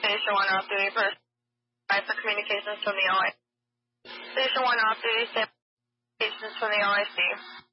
Station 1 off duty for communications from the OIC. Station 1 off duty, communications from the OIC.